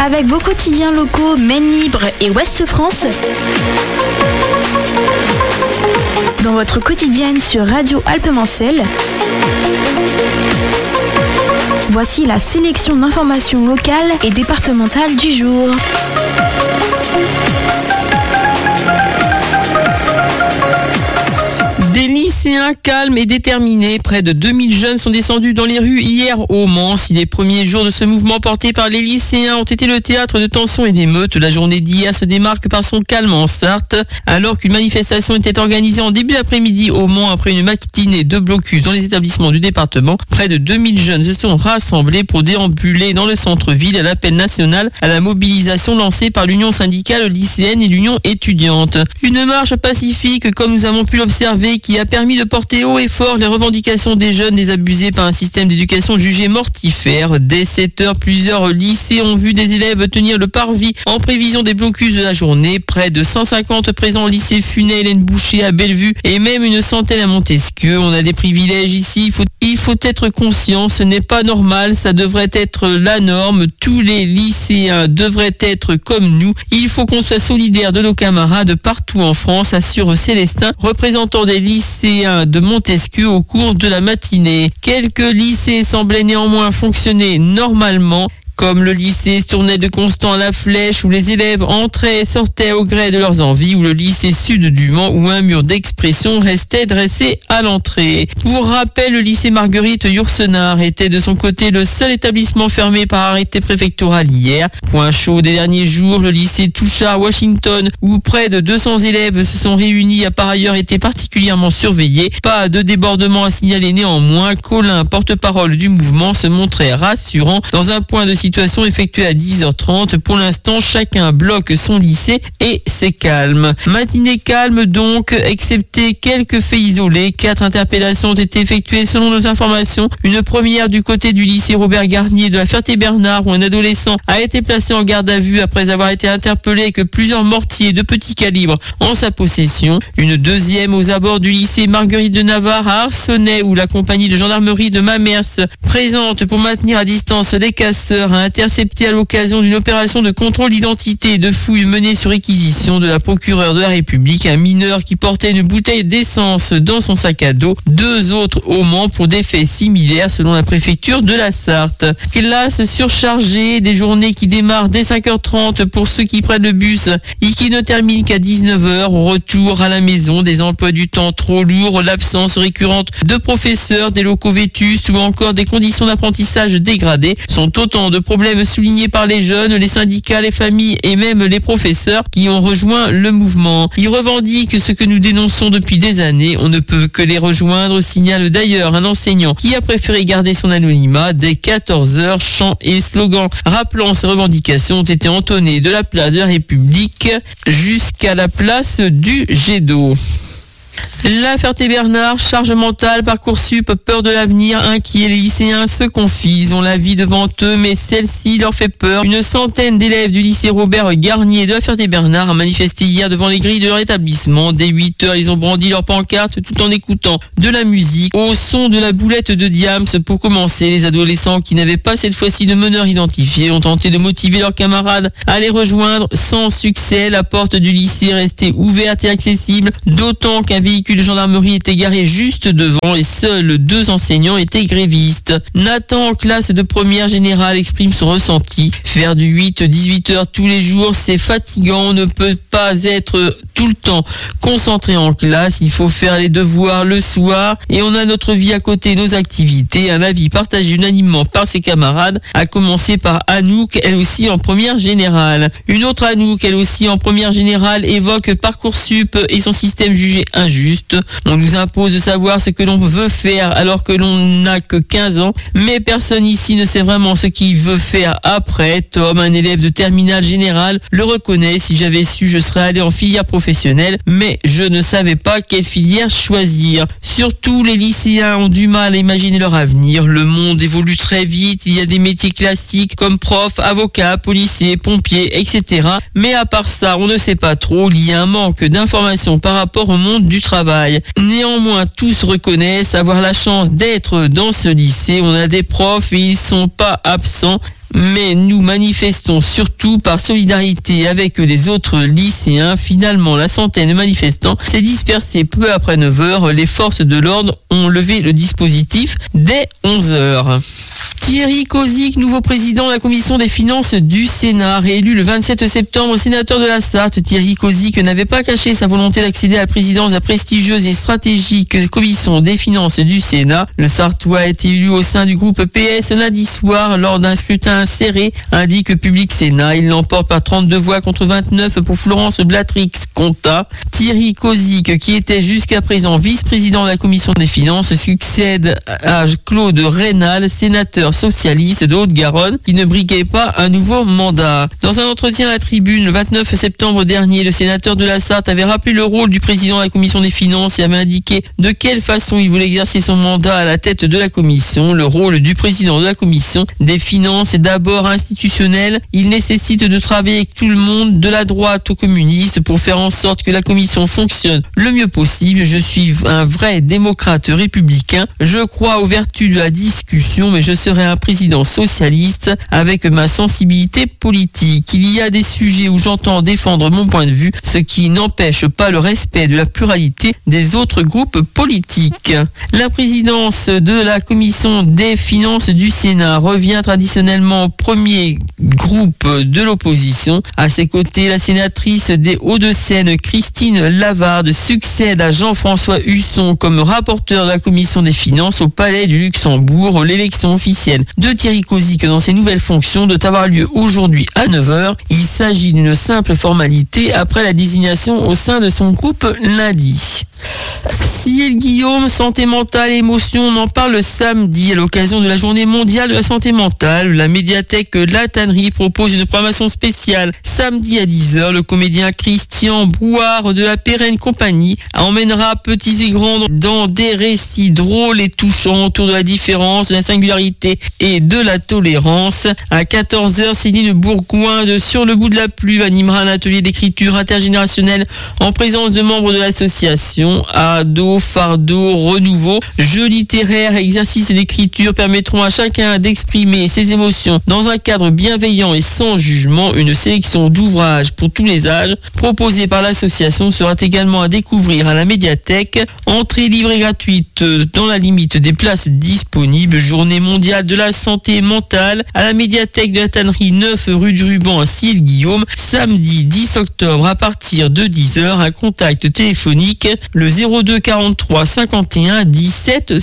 avec vos quotidiens locaux Maine Libre et Ouest France. Dans votre quotidienne sur Radio Alpes-Mancelles, voici la sélection d'informations locales et départementales du jour. Des lycéens calmes et déterminés, près de 2000 jeunes sont descendus dans les rues hier au Mans. Si les premiers jours de ce mouvement porté par les lycéens ont été le théâtre de tensions et d'émeutes, la journée d'hier se démarque par son calme en Sarthe. Alors qu'une manifestation était organisée en début d'après-midi au Mans après une matinée de blocus dans les établissements du département, près de 2000 jeunes se sont rassemblés pour déambuler dans le centre-ville à l'appel national à la mobilisation lancée par l'Union syndicale lycéenne et l'Union étudiante. Une marche pacifique, comme nous avons pu l'observer, qui a permis de porter haut et fort les revendications des jeunes désabusés par un système d'éducation jugé mortifère. Dès 7h, plusieurs lycées ont vu des élèves tenir le parvis en prévision des blocus de la journée. Près de 150 présents au lycée Funet, Hélène Boucher à Bellevue et même une centaine à Montesquieu. On a des privilèges ici, il faut être conscient, ce n'est pas normal, ça devrait être la norme. Tous les lycéens devraient être comme nous. Il faut qu'on soit solidaire de nos camarades partout en France, assure Célestin, représentant des lycéens de Montesquieu au cours de la matinée. Quelques lycées semblaient néanmoins fonctionner normalement, comme le lycée Tournai de Constant à la Flèche où les élèves entraient et sortaient au gré de leurs envies, ou le lycée Sud du Mans où un mur d'expression restait dressé à l'entrée. Pour rappel, le lycée Marguerite Yourcenar était de son côté le seul établissement fermé par arrêté préfectoral hier. Point chaud des derniers jours, le lycée Touchard Washington où près de 200 élèves se sont réunis a par ailleurs été particulièrement surveillé. Pas de débordement à signaler néanmoins. Colin, porte-parole du mouvement, se montrait rassurant dans un point de situation effectuée à 10h30. Pour l'instant, chacun bloque son lycée et c'est calme. Matinée calme donc, excepté quelques faits isolés. 4 interpellations ont été effectuées selon nos informations. Une première du côté du lycée Robert Garnier de la Ferté-Bernard où un adolescent a été placé en garde à vue après avoir été interpellé avec plusieurs mortiers de petit calibre en sa possession. Une deuxième aux abords du lycée Marguerite de Navarre à Arcenay où la compagnie de gendarmerie de Mamers, présente pour maintenir à distance les casseurs, a intercepté à l'occasion d'une opération de contrôle d'identité et de fouille menée sur réquisition de la procureure de la République un mineur qui portait une bouteille d'essence dans son sac à dos. 2 autres au Mans pour des faits similaires selon la préfecture de la Sarthe. Classe surchargée, des journées qui démarrent dès 5h30 pour ceux qui prennent le bus et qui ne terminent qu'à 19h. Au retour à la maison, des emplois du temps trop lourds, l'absence récurrente de professeurs, des locaux vétustes ou encore des conditions d'apprentissage dégradées sont autant de problèmes soulignés par les jeunes, les syndicats, les familles et même les professeurs qui ont rejoint le mouvement. Ils revendiquent ce que nous dénonçons depuis des années. On ne peut que les rejoindre, signale d'ailleurs un enseignant qui a préféré garder son anonymat. Dès 14h, chants et slogans rappelant ses revendications ont été entonnés de la place de la République jusqu'à la place du jet d'eau. La Ferté-Bernard, charge mentale, Parcoursup, peur de l'avenir, inquiets, les lycéens se confient. Ils ont la vie devant eux, mais celle-ci leur fait peur. Une centaine d'élèves du lycée Robert Garnier de la Ferté-Bernard a manifesté hier devant les grilles de leur établissement. Dès 8h, ils ont brandi leur pancarte tout en écoutant de la musique au son de la boulette de Diams. Pour commencer, les adolescents qui n'avaient pas cette fois-ci de meneur identifié ont tenté de motiver leurs camarades à les rejoindre sans succès. La porte du lycée restait ouverte et accessible, d'autant qu'un véhicule de gendarmerie était garé juste devant et seuls 2 enseignants étaient grévistes. Nathan, en classe de première générale, exprime son ressenti. Faire du 8-18 heures tous les jours, c'est fatigant. On ne peut pas être tout le temps concentré en classe. Il faut faire les devoirs le soir et on a notre vie à côté, nos activités. Un avis partagé unanimement par ses camarades, à commencer par Anouk, elle aussi en première générale. Une autre Anouk, elle aussi en première générale, évoque Parcoursup et son système jugé injuste. On nous impose de savoir ce que l'on veut faire alors que l'on n'a que 15 ans, mais personne ici ne sait vraiment ce qu'il veut faire après. Tom, un élève de terminale générale, le reconnaît. Si j'avais su, je serais allé en filière professionnelle, mais je ne savais pas quelle filière choisir. Surtout, les lycéens ont du mal à imaginer leur avenir. Le monde évolue très vite, il y a des métiers classiques comme prof, avocat, policier, pompier, etc. Mais à part ça, on ne sait pas trop, il y a un manque d'informations par rapport au monde du travail. Néanmoins, tous reconnaissent avoir la chance d'être dans ce lycée. On a des profs et ils sont pas absents. mais nous manifestons surtout par solidarité avec les autres lycéens. Finalement, la centaine de manifestants s'est dispersée peu après 9h. Les forces de l'ordre ont levé le dispositif dès 11h. Thierry Kozik, nouveau président de la commission des finances du Sénat, réélu le 27 septembre sénateur de la Sarthe. Thierry Kozik n'avait pas caché sa volonté d'accéder à la présidence de la prestigieuse et stratégique commission des finances du Sénat. Le Sartois a été élu au sein du groupe PS lundi soir lors d'un scrutin serré, indique Public Sénat. Il l'emporte par 32 voix contre 29 pour Florence Blatrix-Contat. Thierry Kozik, qui était jusqu'à présent vice-président de la commission des finances, succède à Claude Reynal, sénateur socialiste de Haute-Garonne, qui ne briguait pas un nouveau mandat. Dans un entretien à la Tribune le 29 septembre dernier, le sénateur de la Sarthe avait rappelé le rôle du président de la commission des finances et avait indiqué de quelle façon il voulait exercer son mandat à la tête de la commission. Le rôle du président de la commission des finances est d'abord institutionnel. Il nécessite de travailler avec tout le monde, de la droite aux communistes, pour faire en sorte que la commission fonctionne le mieux possible. Je suis un vrai démocrate républicain. Je crois aux vertus de la discussion, mais je serai un président socialiste avec ma sensibilité politique. Il y a des sujets où j'entends défendre mon point de vue, ce qui n'empêche pas le respect de la pluralité des autres groupes politiques. La présidence de la commission des finances du Sénat revient traditionnellement au premier groupe de l'opposition. À ses côtés, la sénatrice des Hauts-de-Seine, Christine Lavarde, succède à Jean-François Husson comme rapporteur de la commission des finances au Palais du Luxembourg. L'élection officielle de Thierry Kozik dans ses nouvelles fonctions doit avoir lieu aujourd'hui à 9h. Il s'agit d'une simple formalité après la désignation au sein de son groupe lundi. Ciel Guillaume, santé mentale et émotion, on en parle samedi à l'occasion de la journée mondiale de la santé mentale. La médiathèque de la Tannerie propose une programmation spéciale samedi à 10h. Le comédien Christian Brouard de la Pérenne Compagnie emmènera petits et grands dans des récits drôles et touchants autour de la différence, de la singularité et de la tolérance. À 14h, Céline Bourgoin de Sur le bout de la pluie animera un atelier d'écriture intergénérationnelle en présence de membres de l'association. Ado, fardeau, renouveau, jeux littéraires et exercices d'écriture permettront à chacun d'exprimer ses émotions dans un cadre bienveillant et sans jugement. Une sélection d'ouvrages pour tous les âges proposée par l'association sera également à découvrir à la médiathèque. Entrée libre et gratuite dans la limite des places disponibles. Journée mondiale de la santé mentale à la médiathèque de la Tannerie 9 rue du Ruban à Ciel-Guillaume, samedi 10 octobre à partir de 10h. Un contact téléphonique le 02 43 51 17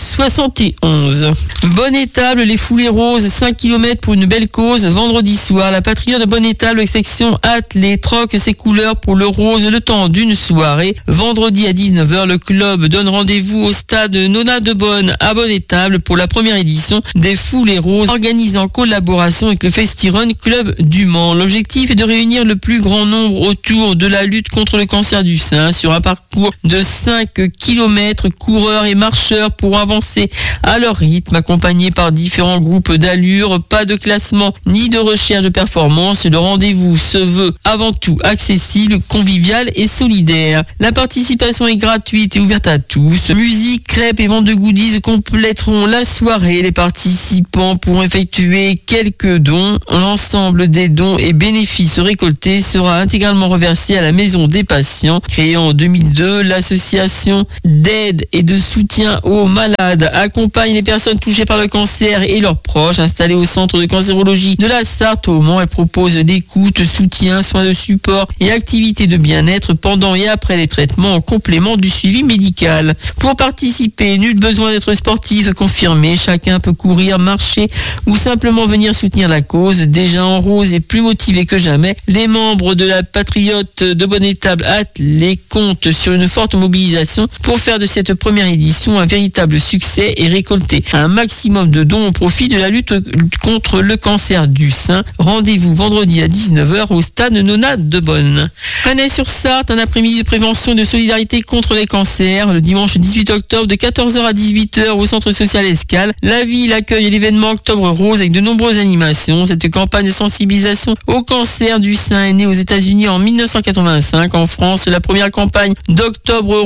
71. Bonne-Étable, les foulées roses, 5 km pour une belle cause. Vendredi soir, la Patriote de Bonne-Étable, section attelée, troque ses couleurs pour le rose le temps d'une soirée. Vendredi à 19h, le club donne rendez-vous au stade Nona de Bonne à Bonne-Étable pour la première édition des foulées roses, organisée en collaboration avec le Festirun Club du Mans. L'objectif est de réunir le plus grand nombre autour de la lutte contre le cancer du sein sur un parcours de 5 km. Coureurs et marcheurs pourront avancer à leur rythme, accompagnés par différents groupes d'allure. Pas de classement ni de recherche de performance. Le rendez-vous se veut avant tout accessible, convivial et solidaire. La participation est gratuite et ouverte à tous. Musique, crêpes et vente de goodies compléteront la soirée. Les participants pourront effectuer quelques dons. L'ensemble des dons et bénéfices récoltés sera intégralement reversé à la Maison des Patients. Créée en 2002, l'association d'aide et de soutien aux malades accompagne les personnes touchées par le cancer et leurs proches. Installée au centre de cancérologie de la Sarthe au Mans, elle propose l'écoute, soutien, soins de support et activités de bien-être pendant et après les traitements en complément du suivi médical. Pour participer, nul besoin d'être sportif confirmé. Chacun peut courir, marcher ou simplement venir soutenir la cause. Déjà en rose et plus motivés que jamais, les membres de la Patriote de Bonne-Étable attelée comptent sur une forte mobilisation pour faire de cette première édition un véritable succès et récolter un maximum de dons au profit de la lutte contre le cancer du sein. Rendez-vous vendredi à 19h au stade Nona de Bonne. Fresnay-sur-Sarthe, un après-midi de prévention et de solidarité contre les cancers. Le dimanche 18 octobre de 14h à 18h au centre social Escale. La ville accueille l'événement Octobre Rose avec de nombreuses animations. Cette campagne de sensibilisation au cancer du sein est née aux États-Unis en 1985. En France, la première campagne d'Octobre Rose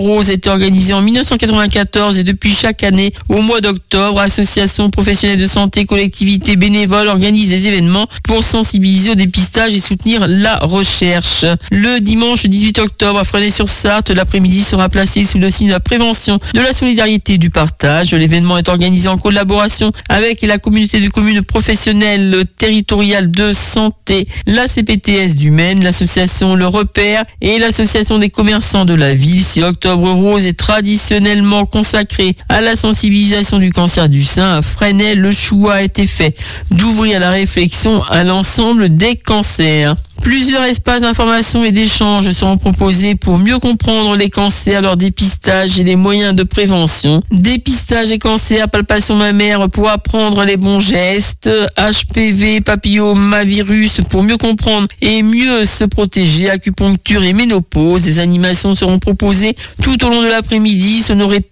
Rose a été organisé en 1994 et depuis chaque année, au mois d'octobre, associations professionnelles de santé, collectivités, bénévoles organisent des événements pour sensibiliser au dépistage et soutenir la recherche. Le dimanche 18 octobre à Fresnay-sur-Sarthe, l'après-midi sera placé sous le signe de la prévention, de la solidarité et du partage. L'événement est organisé en collaboration avec la communauté de communes professionnelles territoriales de santé, la CPTS du Maine, l'association Le Repère et l'association des commerçants de la ville. Si Octobre Rose est traditionnellement consacré à la sensibilisation du cancer du sein, à Fresnay, le choix a été fait d'ouvrir la réflexion à l'ensemble des cancers. Plusieurs espaces d'information et d'échange seront proposés pour mieux comprendre les cancers, leur dépistage et les moyens de prévention. Dépistage et cancer, palpation mammaire pour apprendre les bons gestes, HPV, papillomavirus pour mieux comprendre et mieux se protéger, acupuncture et ménopause. Des animations seront proposées tout au long de l'après-midi,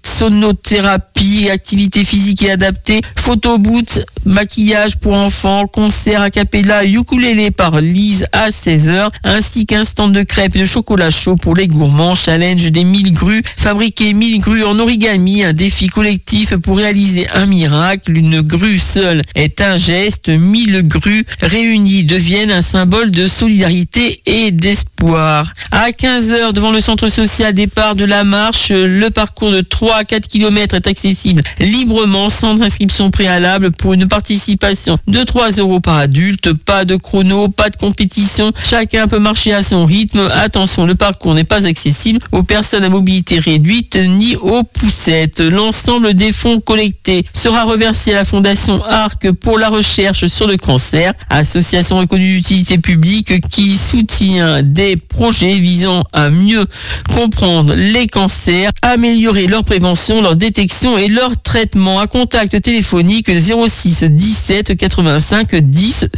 sonothérapie, activités physiques et adaptées, photoboot, maquillage pour enfants, concert a cappella, ukulélé par Lise à 16h, ainsi qu'un stand de crêpes et de chocolat chaud pour les gourmands, challenge des 1000 grues, fabriquer 1000 grues en origami, un défi collectif pour réaliser un miracle. Une grue seule est un geste, 1000 grues réunies deviennent un symbole de solidarité et d'espoir. À 15h, devant le centre social, départ de la marche, le parcours de 3 à 4 km est accessible librement, sans inscription préalable, pour une participation de 3 € par adulte. Pas de chrono, pas de compétition, chacun peut marcher à son rythme. Attention, le parcours n'est pas accessible aux personnes à mobilité réduite ni aux poussettes. L'ensemble des fonds collectés sera reversé à la Fondation ARC pour la recherche sur le cancer, association reconnue d'utilité publique qui soutient des projets visant à mieux comprendre les cancers, améliorer leur prévention, leur détection et leur traitement. À contact téléphonique 06 17 85 10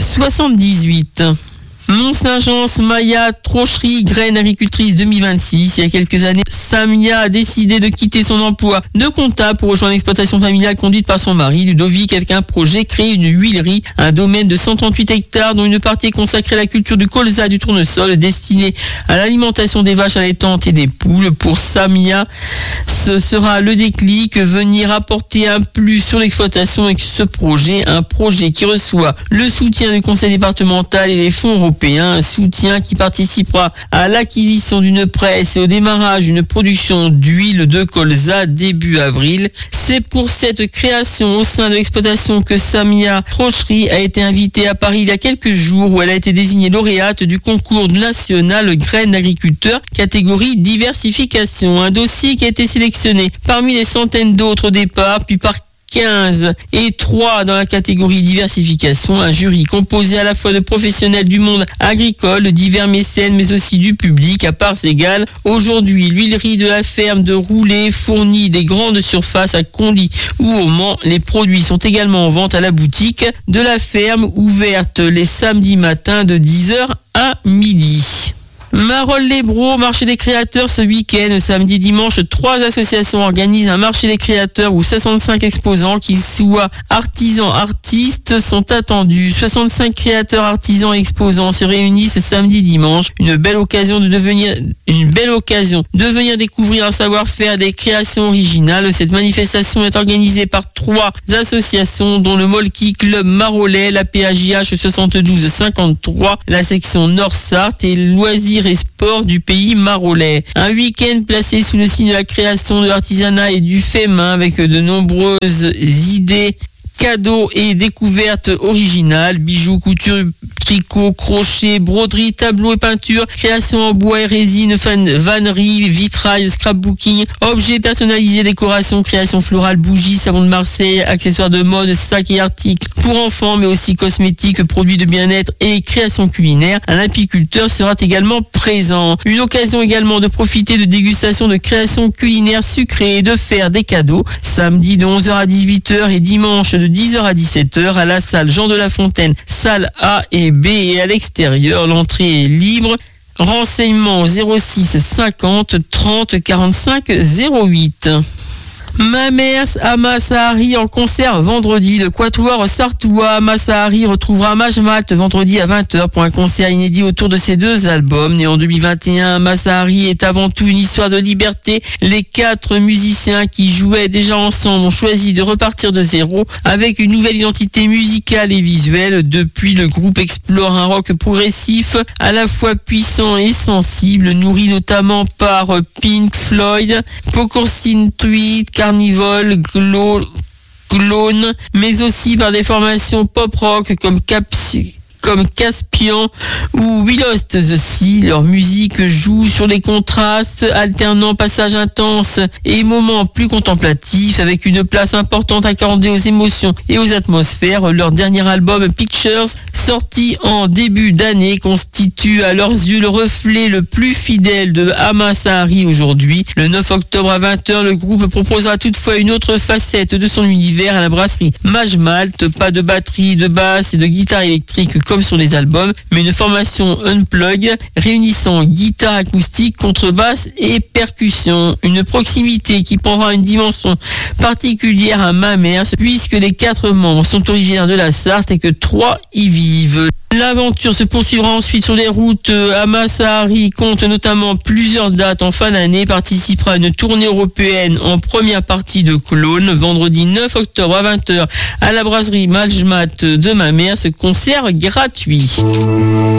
78. Mont-Saint-Jean, Maya Trocherie, graine agricultrice 2026. Il y a quelques années, Samia a décidé de quitter son emploi de comptable pour rejoindre l'exploitation familiale conduite par son mari, Ludovic, avec un projet, créer une huilerie, un domaine de 138 hectares dont une partie est consacrée à la culture du colza et du tournesol, destinée à l'alimentation des vaches allaitantes et des poules. Pour Samia, ce sera le déclic, venir apporter un plus sur l'exploitation avec ce projet, un projet qui reçoit le soutien du conseil départemental et les fonds européens. Un soutien qui participera à l'acquisition d'une presse et au démarrage d'une production d'huile de colza début avril. C'est pour cette création au sein de l'exploitation que Samia Trocherie a été invitée à Paris il y a quelques jours, où elle a été désignée lauréate du concours national graines d'agriculteurs catégorie diversification. Un dossier qui a été sélectionné parmi les centaines d'autres au départ, puis par 15 et 3 dans la catégorie diversification, un jury composé à la fois de professionnels du monde agricole, de divers mécènes, mais aussi du public à parts égales. Aujourd'hui, l'huilerie de la ferme de Roulet fournit des grandes surfaces à Conly ou au Mans. Les produits sont également en vente à la boutique de la ferme, ouverte les samedis matins de 10h à midi. Marolles-les-Brault, marché des créateurs ce week-end. Samedi, dimanche, 3 associations organisent un marché des créateurs où 65 exposants, qu'ils soient artisans, artistes, sont attendus. 65 créateurs, artisans et exposants se réunissent samedi, dimanche. Une belle occasion de venir découvrir un savoir-faire, des créations originales. Cette manifestation est organisée par 3 associations, dont le Molki Club Marolais, la PAJH 72-53, la section Nord-Sarthe et Loisirs et Sports du pays marolais. Un week-end placé sous le signe de la création, de l'artisanat et du fait main, avec de nombreuses idées, cadeaux et découvertes originales, bijoux, couture, tricot, crochet, broderie, tableau et peinture, création en bois et résine, vannerie, vitrail, scrapbooking, objets personnalisés, décoration, création florale, bougies, savon de Marseille, accessoires de mode, sacs et articles pour enfants, mais aussi cosmétiques, produits de bien-être et création culinaire. Un apiculteur sera également présent. Une occasion également de profiter de dégustation de création culinaire sucrée et de faire des cadeaux. Samedi de 11h à 18h et dimanche de 10h à 17h à la salle Jean de La Fontaine, salle A et B, et à l'extérieur. L'entrée est libre. Renseignements 06 50 30 45 08. Mamers Amasahari en concert vendredi. Le quatuor sartois Amasahari retrouvera Majmalt vendredi à 20h pour un concert inédit autour de ses deux albums. Né en 2021, Amasahari est avant tout une histoire de liberté. Les 4 musiciens qui jouaient déjà ensemble ont choisi de repartir de zéro avec une nouvelle identité musicale et visuelle. Depuis, le groupe explore un rock progressif à la fois puissant et sensible, nourri notamment par Pink Floyd, Pocorcine Tweed, Carnival, Clone, mais aussi par des formations pop-rock comme Caspian ou We Lost the Sea. Leur musique joue sur les contrastes, alternant passages intenses et moments plus contemplatifs, avec une place importante accordée aux émotions et aux atmosphères. Leur dernier album Pictures, sorti en début d'année, constitue à leurs yeux le reflet le plus fidèle de Amasahari aujourd'hui. Le 9 octobre à 20h, le groupe proposera toutefois une autre facette de son univers à la brasserie Majmalt. Pas de batterie, de basse et de guitare électrique comme sur les albums, mais une formation unplug réunissant guitare acoustique, contrebasse et percussion. Une proximité qui prendra une dimension particulière à Mamers, puisque les 4 membres sont originaires de la Sarthe et que 3 y vivent. L'aventure se poursuivra ensuite sur les routes. Amasahari compte notamment plusieurs dates en fin d'année, participera à une tournée européenne en première partie de Cologne, vendredi 9 octobre à 20h à la brasserie Majmalt de Mamers, concert gratuit.